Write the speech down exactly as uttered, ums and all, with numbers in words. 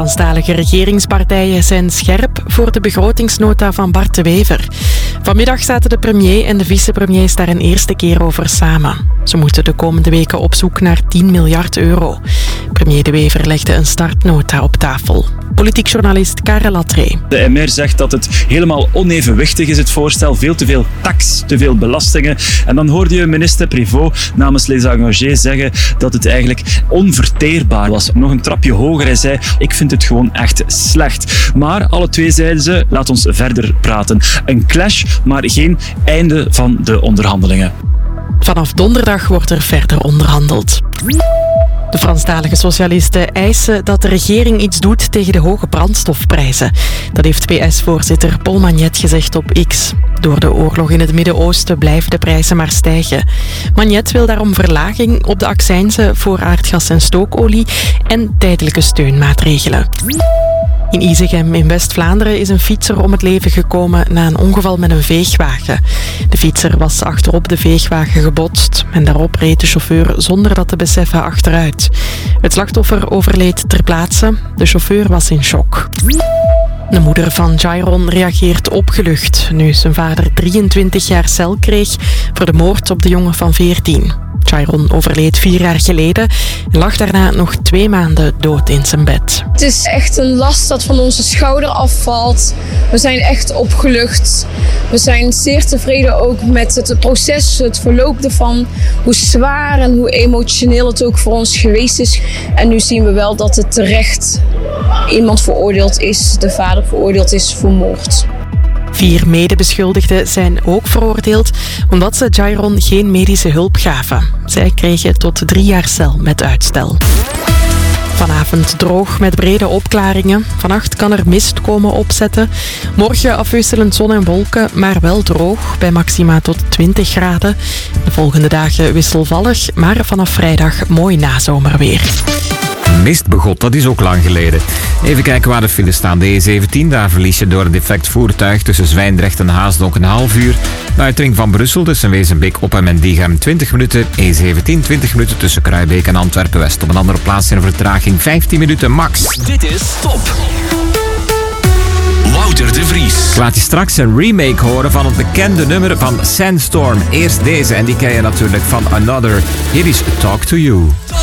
Franstalige regeringspartijen zijn scherp voor de begrotingsnota van Bart De Wever. Vanmiddag zaten de premier en de vicepremiers daar een eerste keer over samen. Ze moeten de komende weken op zoek naar tien miljard euro. Premier De Wever legde een startnota op tafel. Politiek journalist Karel Latree. De M R zegt dat het helemaal onevenwichtig is, het voorstel. Veel te veel tax, te veel belastingen. En dan hoorde je minister Prévost namens Les Engagés zeggen dat het eigenlijk onverteerbaar was. Nog een trapje hoger. Hij zei, ik vind het gewoon echt slecht. Maar alle twee zeiden ze, laat ons verder praten. Een clash, maar geen einde van de onderhandelingen. Vanaf donderdag wordt er verder onderhandeld. De Franstalige socialisten eisen dat de regering iets doet tegen de hoge brandstofprijzen. Dat heeft P S-voorzitter Paul Magnet gezegd op X. Door de oorlog in het Midden-Oosten blijven de prijzen maar stijgen. Magnet wil daarom verlaging op de accijnzen voor aardgas en stookolie en tijdelijke steunmaatregelen. In Isegem in West-Vlaanderen is een fietser om het leven gekomen na een ongeval met een veegwagen. De fietser was achterop de veegwagen gebotst en daarop reed de chauffeur zonder dat te beseffen achteruit. Het slachtoffer overleed ter plaatse. De chauffeur was in shock. De moeder van Jairon reageert opgelucht nu zijn vader drieëntwintig jaar cel kreeg voor de moord op de jongen van veertien. Jairon overleed vier jaar geleden en lag daarna nog twee maanden dood in zijn bed. Het is echt een last dat van onze schouder afvalt. We zijn echt opgelucht. We zijn zeer tevreden ook met het proces, het verloop ervan. Hoe zwaar en hoe emotioneel het ook voor ons geweest is. En nu zien we wel dat het terecht iemand veroordeeld is, de vader veroordeeld is voor moord. Vier medebeschuldigden zijn ook veroordeeld omdat ze Jairon geen medische hulp gaven. Zij kregen tot drie jaar cel met uitstel. Vanavond droog met brede opklaringen. Vannacht kan er mist komen opzetten. Morgen afwisselend zon en wolken, maar wel droog, bij maxima tot twintig graden. De volgende dagen wisselvallig, maar vanaf vrijdag mooi nazomerweer. Mistbegot, dat is ook lang geleden. Even kijken waar de files staan. De E zeventien, daar verlies je door een defect voertuig tussen Zwijndrecht en Haasdonk een half uur. De uitring van Brussel tussen Wezenbeek op en Mendichem twintig minuten. E zeventien twintig minuten tussen Kruibeek en Antwerpen-West. Op een andere plaats in vertraging vijftien minuten max. Dit is Top. Wouter de Vries. Ik laat je straks een remake horen van het bekende nummer van Sandstorm. Eerst deze en die ken je natuurlijk van Another. Hier is Talk to You.